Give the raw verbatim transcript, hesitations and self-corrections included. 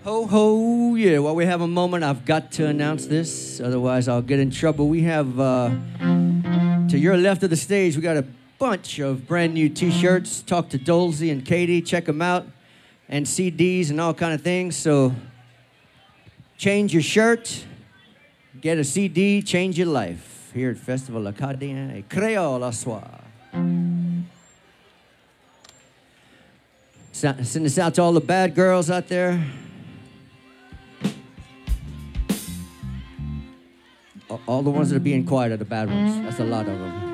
Ho, ho, yeah. While we have a moment, I've got to announce this. Otherwise, I'll get in trouble. We have, uh, to your left of the stage, we got a bunch of brand new T-shirts. Talk to Dolzy and Katie. Check them out. And C Ds and all kind of things. So change your shirt. Get a C D. Change your life. Here at Festival Acadien et Creole à soir. Send this out to all the bad girls out there. All the ones that are being quiet are the bad ones. That's a lot of them.